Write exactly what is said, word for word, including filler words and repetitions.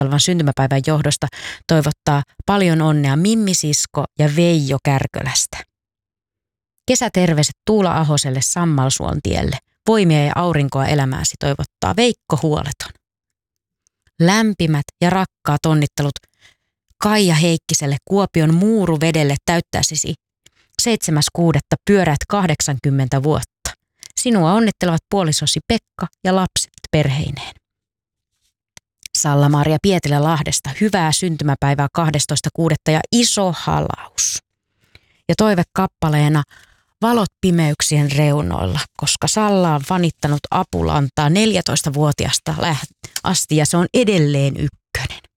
olevan syntymäpäivän johdosta toivottaa paljon onnea Mimmi Sisko ja Veijo Kärkölästä. Kesäterveiset Tuula Ahoselle Sammalsuontielle. Voimia ja aurinkoa elämääsi toivottaa Veikko Huoleton. Lämpimät ja rakkaat onnittelut Kaija Heikkiselle Kuopion Muuruvedelle täyttäisesi seitsemäs kuudetta pyöräät kahdeksankymmentä vuotta. Sinua onnittelevat puolisosi Pekka ja lapset perheineen. Salla-Maria Pietilä Lahdesta, hyvää syntymäpäivää kahdestoista kuudetta ja iso halaus. Ja toive kappaleena Valot pimeyksien reunoilla, koska Salla on fanittanut Apulantaa neljätoistavuotiaasta asti ja se on edelleen ykkönen.